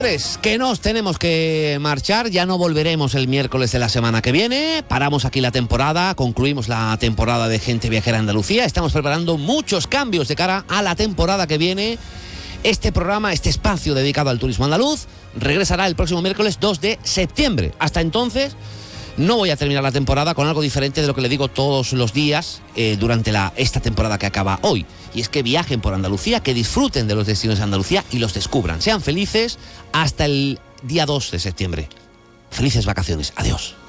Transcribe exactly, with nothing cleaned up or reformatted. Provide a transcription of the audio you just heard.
Que nos tenemos que marchar, ya no volveremos el miércoles de la semana que viene, paramos aquí la temporada, concluimos la temporada de Gente Viajera Andalucía, estamos preparando muchos cambios de cara a la temporada que viene. Este programa, este espacio dedicado al turismo andaluz, regresará el próximo miércoles dos de septiembre. Hasta entonces, no voy a terminar la temporada con algo diferente de lo que le digo todos los días eh, durante la, esta temporada que acaba hoy. Y es que viajen por Andalucía, que disfruten de los destinos de Andalucía y los descubran. Sean felices hasta el día dos de septiembre. Felices vacaciones. Adiós.